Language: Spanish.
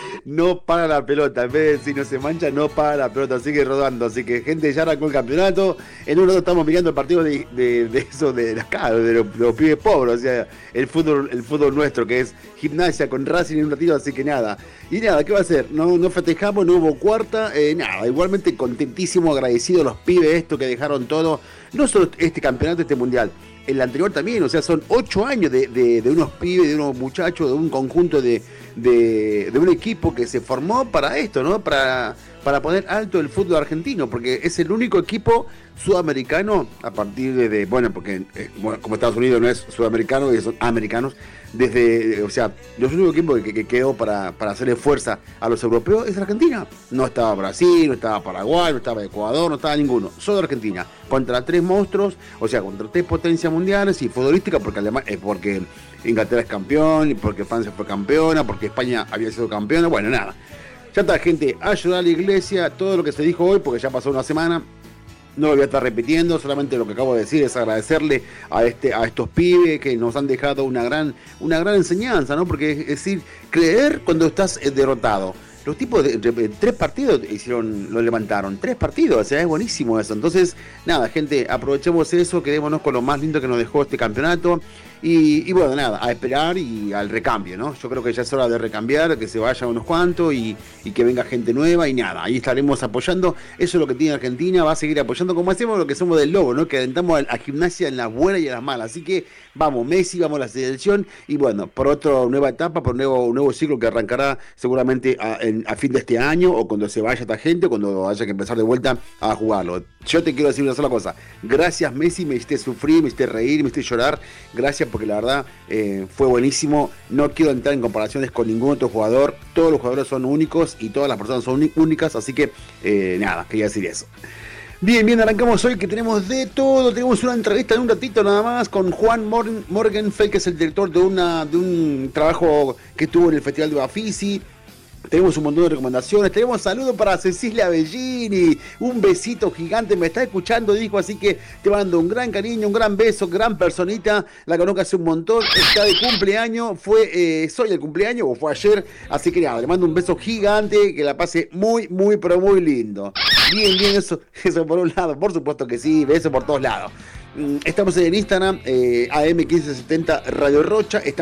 no para la pelota. En vez de decir no se mancha, no para la pelota, sigue rodando. Así que, gente, ya arrancó el campeonato. En un rato estamos mirando el partido de eso, de acá, de los pibes pobres. O sea, el fútbol nuestro, que es Gimnasia con Racing en un ratito, así que nada. Y nada, ¿qué va a hacer? No festejamos, no hubo cuarta. Nada, igualmente contentísimo, agradecido a los pibes esto que dejaron todo. No solo este campeonato, este mundial. El anterior también, o sea, son 8 años de unos pibes, de unos muchachos, de un conjunto de un equipo que se formó para esto, ¿no? Para poner alto el fútbol argentino, porque es el único equipo sudamericano a partir bueno, porque como Estados Unidos no es sudamericano, ellos son americanos, o sea, los únicos equipos que quedó para hacerle fuerza a los europeos es Argentina. No estaba Brasil, no estaba Paraguay, no estaba Ecuador, no estaba ninguno, solo Argentina, contra 3 monstruos, o sea, contra 3 potencias mundiales y futbolísticas, porque Inglaterra es campeón, porque Francia fue campeona, porque España había sido campeona, bueno, nada. Ya está, gente, ayudar a la iglesia, todo lo que se dijo hoy, porque ya pasó una semana, no lo voy a estar repitiendo, solamente lo que acabo de decir es agradecerle a estos pibes que nos han dejado una gran enseñanza, ¿no? Porque es decir, creer cuando estás derrotado. Los tipos de 3 partidos lo levantaron, 3 partidos, o sea, es buenísimo eso. Entonces, nada, gente, aprovechemos eso, quedémonos con lo más lindo que nos dejó este campeonato. Y bueno, nada, a esperar y al recambio, ¿no? Yo creo que ya es hora de recambiar, que se vayan unos cuantos y que venga gente nueva y nada, ahí estaremos apoyando. Eso es lo que tiene Argentina, va a seguir apoyando como hacemos lo que somos del Lobo, ¿no? Que alentamos a Gimnasia en las buenas y en las malas. Así que vamos Messi, vamos a la selección y bueno, por otra nueva etapa, por un nuevo ciclo que arrancará seguramente a fin de este año o cuando se vaya esta gente, cuando haya que empezar de vuelta a jugarlo. Yo te quiero decir una sola cosa, gracias Messi, me hiciste sufrir, me hiciste reír, me hiciste llorar, gracias porque la verdad fue buenísimo. No quiero entrar en comparaciones con ningún otro jugador, todos los jugadores son únicos y todas las personas son únicas, así que nada, quería decir eso. Bien, arrancamos hoy que tenemos de todo, tenemos una entrevista en un ratito nada más con Juan Morgenfeld, que es el director de un trabajo que tuvo en el Festival de Bafisi. Tenemos un montón de recomendaciones. Tenemos saludos para Cecilia Bellini. Un besito gigante. Me está escuchando, dijo. Así que te mando un gran cariño, un gran beso, gran personita. La conozco hace un montón. Está de cumpleaños. Soy el cumpleaños o fue ayer. Así que nada, le mando un beso gigante. Que la pase muy, muy, pero muy lindo. Bien, eso por un lado. Por supuesto que sí. Beso por todos lados. Estamos en Instagram. AM1570 Radio Rocha. Estamos